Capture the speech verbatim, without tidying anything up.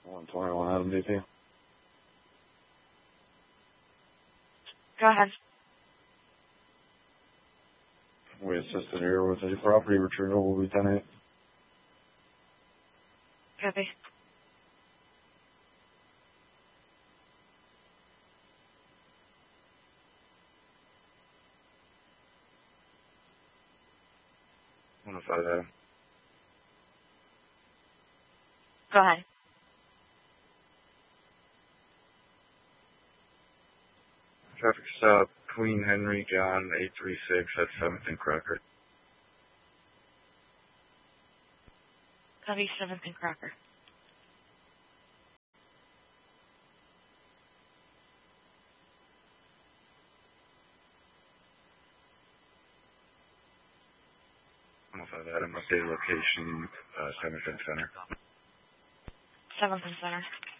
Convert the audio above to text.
one twenty-one Adam D P. Go ahead. We assisted here with a property retrieval. Will be ten eight. Copy. one oh five Adam. Go ahead. Traffic stop, Queen Henry John eight three six at seventh and Crocker. Copy, seventh and Crocker. one oh five Adam, update location, uh, seventh and Center. seventh and Center.